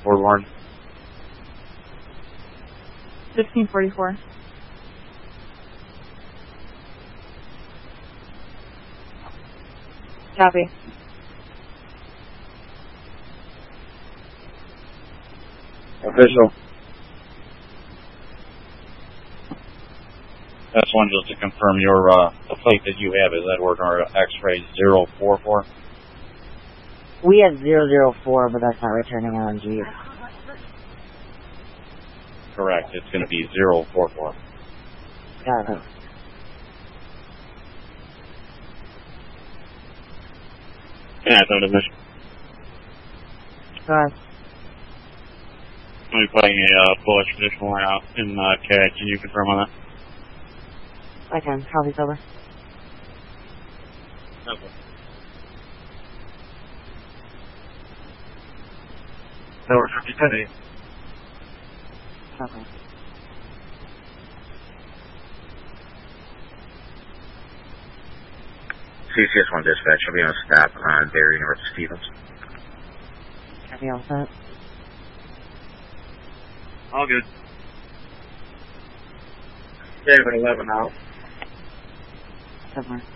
Fort Warren. 1544. Copy. Official. That's one just to confirm the plate that you have is Edward or X-ray 044. We have 004, but that's not returning LNG. Correct. It's going to be 044. Got it. Yeah, it's under mission. Sorry. I'll be putting a bullish traditional line out in CAD. Can you confirm on that? I can. Copy, sober. Okay. Tower 5010. Okay. CCS1 dispatch, I'll be on stop on Barry North Stevens. Copy, all set. All good. David 11 out. Somewhere.